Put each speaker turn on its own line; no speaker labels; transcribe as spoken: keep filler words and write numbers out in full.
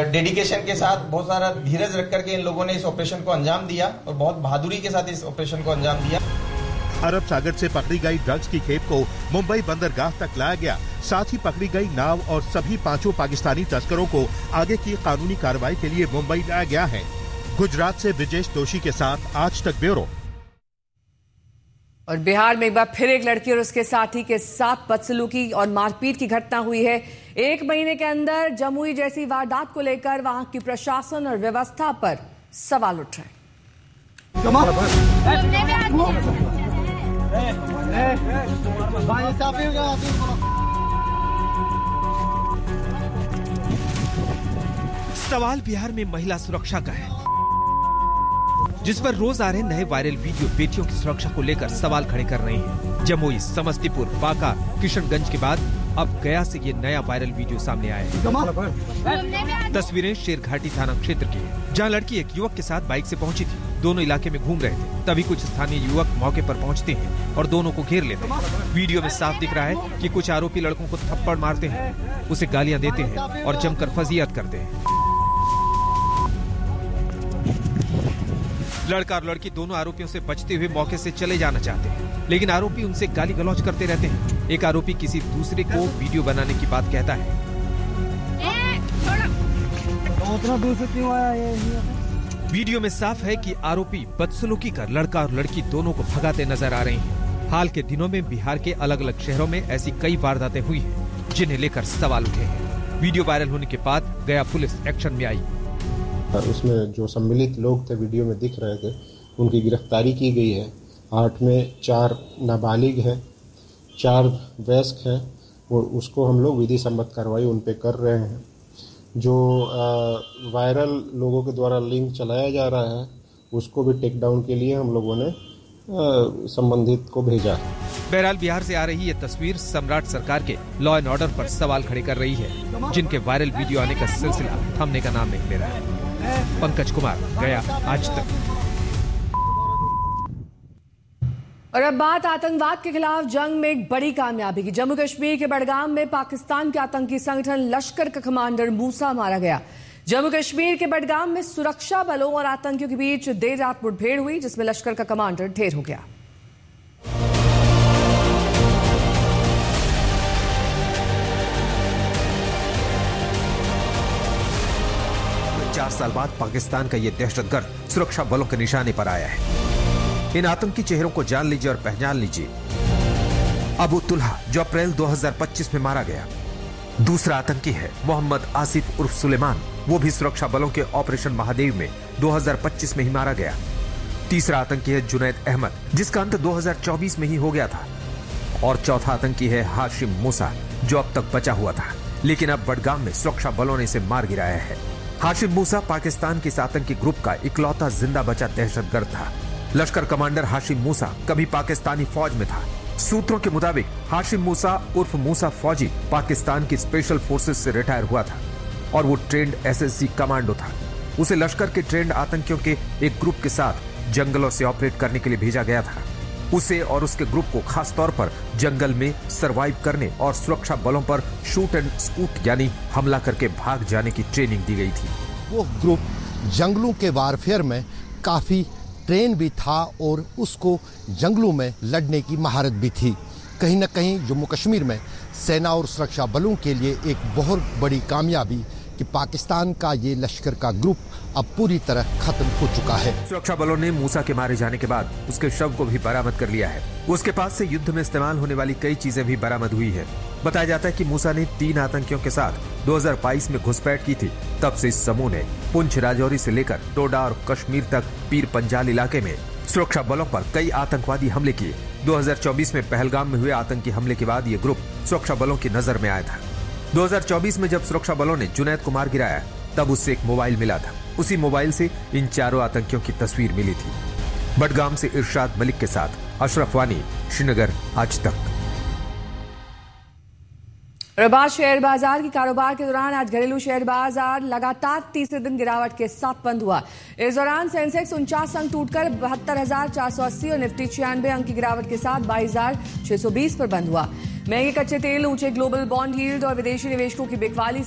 Dedication के साथ, बहुत सारा धीरज रख करके इन लोगों ने इस ऑपरेशन को अंजाम दिया और बहुत बहादुरी के साथ इस ऑपरेशन को अंजाम दिया।
अरब सागर से पकड़ी गई ड्रग्स की खेप को मुंबई बंदरगाह तक लाया गया। साथ ही पकड़ी गई नाव और सभी पांचों पाकिस्तानी तस्करों को आगे की कानूनी कार्रवाई के लिए मुंबई लाया गया है। गुजरात से ब्रिजेश दोषी के साथ आज तक ब्यूरो।
और बिहार में एक बार फिर एक लड़की और उसके साथी के साथ बदसलूकी और मारपीट की घटना हुई है। एक महीने के अंदर जमुई जैसी वारदात को लेकर वहां की प्रशासन और व्यवस्था पर सवाल उठ रहे
सवाल बिहार में महिला सुरक्षा का है, जिस पर रोज आ रहे नए वायरल वीडियो बेटियों की सुरक्षा को लेकर सवाल खड़े कर रहे हैं। जमुई, समस्तीपुर, बांका, किशनगंज के बाद अब गया से ये नया वायरल वीडियो सामने आया है। तस्वीरें शेरघाटी थाना क्षेत्र की है, जहां लड़की एक युवक के साथ बाइक से पहुंची थी। दोनों इलाके में घूम रहे थे, तभी कुछ स्थानीय युवक मौके पर पहुंचते हैं और दोनों को घेर लेते हैं। वीडियो में साफ दिख रहा है कि कुछ आरोपी लड़कों को थप्पड़ मारते हैं, उसे गालियां देते हैं और जमकर फजीयत करते हैं। लड़का और लड़की दोनों आरोपियों से बचते हुए मौके से चले जाना चाहते हैं, लेकिन आरोपी उनसे गाली गलौज करते रहते हैं। एक आरोपी किसी दूसरे को वीडियो बनाने की बात कहता है। वीडियो में साफ है कि आरोपी बदसलूकी कर लड़का और लड़की दोनों को भगाते नजर आ रहे हैं। हाल के दिनों में बिहार के अलग अलग शहरों में ऐसी कई वारदातें हुई हैं, जिन्हें लेकर सवाल उठे हैं। वीडियो वायरल होने के बाद गया पुलिस एक्शन में आई।
उसमें जो सम्मिलित लोग थे वीडियो में दिख रहे थे, उनकी गिरफ्तारी की गई है। आठ में चार नाबालिग हैं, चार वयस्क हैं, और उसको हम लोग विधि सम्मत कार्रवाई उन पे कर रहे हैं। जो आ, वायरल लोगों के द्वारा लिंक चलाया जा रहा है, उसको भी टेक डाउन के लिए हम लोगों ने संबंधित को भेजा है।
बहरहाल बिहार से आ रही ये तस्वीर सम्राट सरकार के लॉ एंड ऑर्डर पर सवाल खड़े कर रही है, जिनके वायरल वीडियो आने का सिलसिला थमने का नाम नहीं ले रहा है। पंकज कुमार, गया, आज तक।
और अब बात आतंकवाद के खिलाफ जंग में एक बड़ी कामयाबी की। जम्मू कश्मीर के बडगाम में पाकिस्तान के आतंकी संगठन लश्कर का कमांडर मूसा मारा गया। जम्मू कश्मीर के बडगाम में सुरक्षा बलों और आतंकियों के बीच देर रात मुठभेड़ हुई, जिसमें लश्कर का कमांडर ढेर हो गया।
चार साल बाद पाकिस्तान का ये दहशतगर्द सुरक्षा बलों के निशाने पर आया है। इन आतंकी चेहरों को जान लीजिए और पहचान लीजिए। अबू तुल्हा, जो अप्रैल दो हज़ार पच्चीस में मारा गया। दूसरा आतंकी है मोहम्मद आसिफ उर्फ सुलेमान, वो भी सुरक्षा बलों के ऑपरेशन महादेव में दो हज़ार पच्चीस में ही मारा गया। तीसरा आतंकी है जुनैद अहमद, जिसका अंत दो हज़ार चौबीस में ही हो गया था। और चौथा आतंकी है हाशिम मूसा, जो अब तक बचा हुआ था, लेकिन अब बडगाम में सुरक्षा बलों ने इसे मार गिराया है। हाशिम मूसा पाकिस्तान के इस आतंकी ग्रुप का इकलौता जिंदा बचा दहशतगर्द था। लश्कर कमांडर हाशिम मूसा कभी पाकिस्तानी फौज में था। सूत्रों के मुताबिक हाशिम मूसा उर्फ मूसा फौजी पाकिस्तान की स्पेशल फोर्सेस से रिटायर हुआ था और वो ट्रेंड एसएससी कमांडो था। उसे लश्कर के ट्रेंड आतंकियों के एक ग्रुप के साथ जंगलों से ऑपरेट करने के लिए भेजा गया था। उसे और उसके ग्रुप को खास तौर पर जंगल में सरवाइव करने और सुरक्षा बलों पर शूट एंड स्कूट यानी हमला करके भाग जाने की ट्रेनिंग दी गई थी।
वो ग्रुप जंगलों के वारफेयर में काफी ट्रेन भी था और उसको जंगलों में लड़ने की महारत भी थी। कहीं न कहीं जम्मू कश्मीर में सेना और सुरक्षा बलों के लिए एक बहुत बड़ी कामयाबी कि पाकिस्तान का ये लश्कर का ग्रुप अब पूरी तरह खत्म हो चुका है।
सुरक्षा बलों ने मूसा के मारे जाने के बाद उसके शव को भी बरामद कर लिया है। उसके पास से युद्ध में इस्तेमाल होने वाली कई चीजें भी बरामद हुई है। बताया जाता है कि मूसा ने तीन आतंकियों के साथ दो हज़ार बाईस में घुसपैठ की थी। तब से इस समूह ने पुंछ राजौरी से लेकर डोडा और कश्मीर तक पीर पंजाल इलाके में सुरक्षा बलों पर कई आतंकवादी हमले किए। दो हज़ार चौबीस में पहलगाम में हुए आतंकी हमले के बाद ये ग्रुप सुरक्षा बलों की नजर में आया था। दो हज़ार चौबीस में जब सुरक्षा बलों ने जुनैद को मार गिराया, तब उससे एक मोबाइल मिला था। उसी मोबाइल से इन चारों आतंकियों की तस्वीर मिली थी। बडगाम से इरशाद मलिक के साथ अशरफ वानी, श्रीनगर, आज तक।
रबात शेयर बाजार की कारोबार के दौरान आज घरेलू शेयर बाजार लगातार तीसरे दिन गिरावट के साथ बंद हुआ। इस दौरान सेंसेक्स उनचास अंक टूटकर बहत्तर हजार चार सौ अस्सी और निफ्टी छियानवे अंक की गिरावट के साथ बाईस हजार छह सौ बीस पर बंद हुआ। महंगे कच्चे तेल, ऊंचे ग्लोबल बॉन्ड यील्ड और विदेशी निवेशकों की बिकवाली